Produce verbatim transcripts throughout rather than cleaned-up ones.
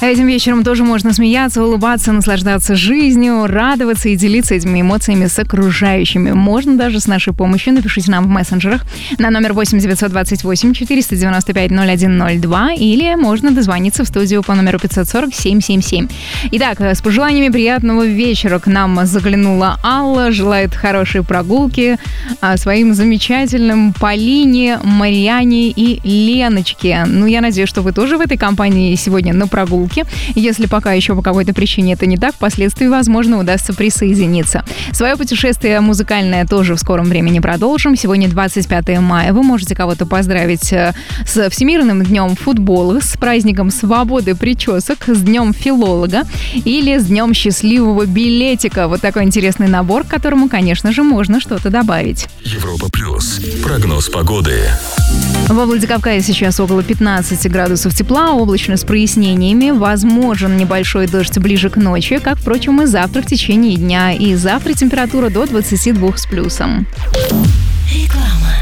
Этим вечером тоже можно смеяться, улыбаться, наслаждаться жизнью, радоваться и делиться этими эмоциями с окружающими. Можно даже с нашей помощью. Напишите нам в мессенджерах на номер восемь девятьсот двадцать восемь четыреста девяносто пять ноль один ноль два или можно дозвониться в студию по номеру пятьсот сорок семь семь семь. Итак, с пожеланиями приятного вечера к нам заглянула Алла. Желает хорошей прогулки своим замечательным Полине, Марьяне и Леночке. Ну, я надеюсь, что вы тоже в этой компании сегодня на прогулке. Если пока еще по какой-то причине это не так, впоследствии, возможно, удастся присоединиться. Свое путешествие музыкальное тоже в скором времени продолжим. Сегодня двадцать пятое мая. Вы можете кого-то поздравить с Всемирным днем футбола, с праздником свободы причесок, с днем филолога или с днем счастливого билетика. Вот такой интересный набор, к которому, конечно же, можно что-то добавить. Европа плюс. Прогноз погоды. Во Владикавказе сейчас около пятнадцати градусов тепла, облачно с прояснениями. Возможен небольшой дождь ближе к ночи, как, впрочем, и завтра в течение дня. И завтра температура до двадцати двух с плюсом. Реклама.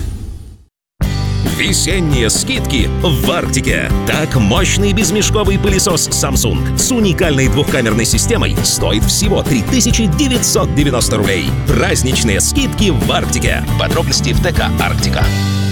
Весенние скидки в Арктике. Так, мощный безмешковый пылесос Samsung с уникальной двухкамерной системой стоит всего три тысячи девятьсот девяносто рублей. Праздничные скидки в Арктике. Подробности в ТК «Арктика».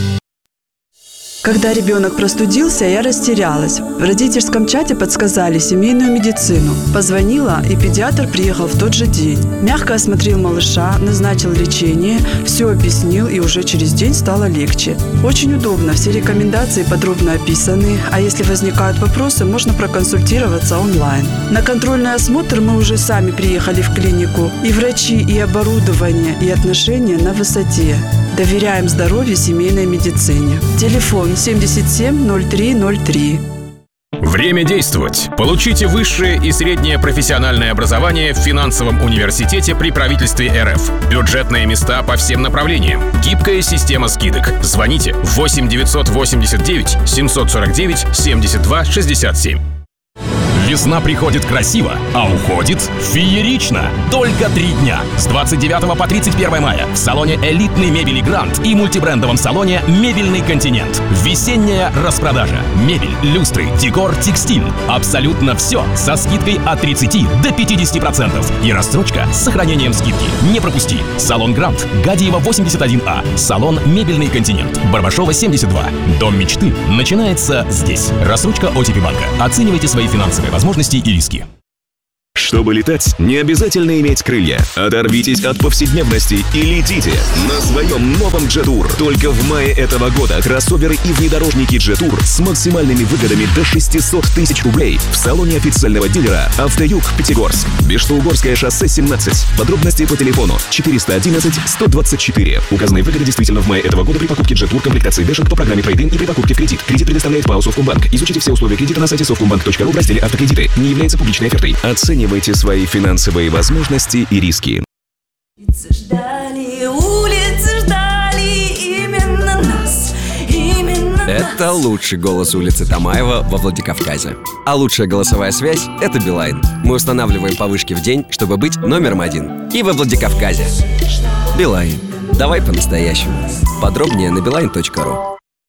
Когда ребенок простудился, я растерялась. В родительском чате подсказали семейную медицину. Позвонила, и педиатр приехал в тот же день. Мягко осмотрел малыша, назначил лечение, все объяснил, и уже через день стало легче. Очень удобно, все рекомендации подробно описаны, а если возникают вопросы, можно проконсультироваться онлайн. На контрольный осмотр мы уже сами приехали в клинику. И врачи, и оборудование, и отношения на высоте. Доверяем здоровью семейной медицине. Телефон семьдесят семь ноль три ноль три. Время действовать. Получите высшее и среднее профессиональное образование в финансовом университете при правительстве эр эф. Бюджетные места по всем направлениям. Гибкая система скидок. Звоните восемь девятьсот восемьдесят девять семьсот сорок девять семьдесят два шестьдесят семь. Весна приходит красиво, а уходит феерично. Только три дня. С двадцать девятого по тридцать первое мая в салоне элитной мебели «Грант» и мультибрендовом салоне «Мебельный континент». Весенняя распродажа. Мебель, люстры, декор, текстиль. Абсолютно все со скидкой от тридцати до пятидесяти процентов. И рассрочка с сохранением скидки. Не пропусти. Салон «Грант», Гадиева восемьдесят один А. Салон «Мебельный континент», Барбашова семьдесят два. Дом мечты начинается здесь. Рассрочка о ти пи банка. Оценивайте свои финансовые возможности и риски. Чтобы летать, не обязательно иметь крылья. Оторвитесь от повседневности и летите на своем новом джет-тур. Только в мае этого года кроссоверы и внедорожники джет-тур с максимальными выгодами до шестисот тысяч рублей в салоне официального дилера «Автоюг Пятигорск». Бештоугорское шоссе семнадцать. Подробности по телефону четыреста одиннадцать сто двадцать четыре. Указанные выгоды действительно в мае этого года при покупке джет-тур комплектации Бэшек по программе Трейд-ин и при покупке в кредит. Кредит предоставляет ПАО «Совкомбанк». Изучите все условия кредита на сайте совкомбанк точка ру в разделе «Автокредиты». Не является публичной офертой. Оценивайте свои финансовые возможности и риски. Улицы ждали, улицы ждали именно нас, именно Это нас. лучший голос улицы Тамаева во Владикавказе. А лучшая голосовая связь — это Билайн. Мы устанавливаем повышки в день, чтобы быть номером один. И во Владикавказе. Билайн. Давай по-настоящему. Подробнее на билайн точка ру.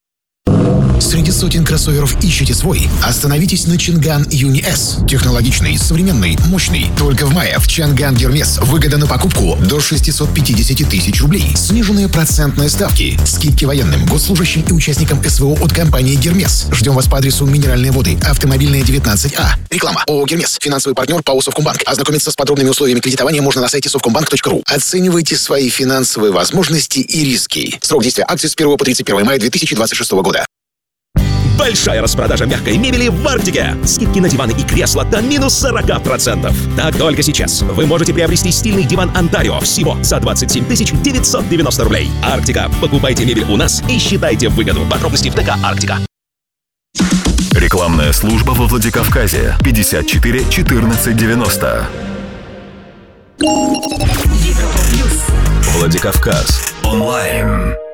Среди сотен кроссоверов ищете свой? Остановитесь на Чинган Юни С. Технологичный, современный, мощный. Только в мае в Чанган Гермес выгода на покупку до шестисот пятидесяти тысяч рублей. Сниженные процентные ставки. Скидки военным, госслужащим и участникам эс вэ о от компании Гермес. Ждем вас по адресу Минеральные воды, Автомобильная, девятнадцать А. Реклама. ООО Гермес. Финансовый партнер ПАО «Совкомбанк». Ознакомиться с подробными условиями кредитования можно на сайте совкомбанк точка ру. Оценивайте свои финансовые возможности и риски. Срок действия акции с первого по тридцать первое мая две тысячи двадцать шестого года. Большая распродажа мягкой мебели в Арктике. Скидки на диваны и кресла до минус сорок процентов. Так только сейчас вы можете приобрести стильный диван Онтарио всего за двадцать семь тысяч девятьсот девяносто рублей. Арктика. Покупайте мебель у нас и считайте выгоду. Подробности в ТК «Арктика». Рекламная служба во Владикавказе. пятьдесят четыре четырнадцать девяносто. Владикавказ. Онлайн.